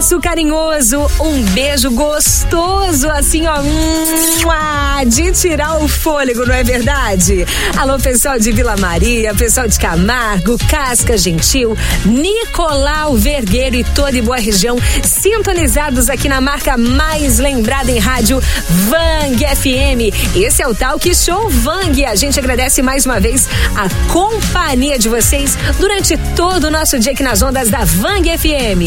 abraço carinhoso, um beijo gostoso, assim, ó, de tirar o fôlego, não é verdade? Alô, pessoal de Vila Maria, pessoal de Camargo, Casca Gentil, Nicolau Vergueiro e toda e boa região, sintonizados aqui na marca mais lembrada em rádio, Vang FM. Esse é o Talk Show Vang. A gente agradece mais uma vez a companhia de vocês durante todo o nosso dia aqui nas ondas da Vang FM.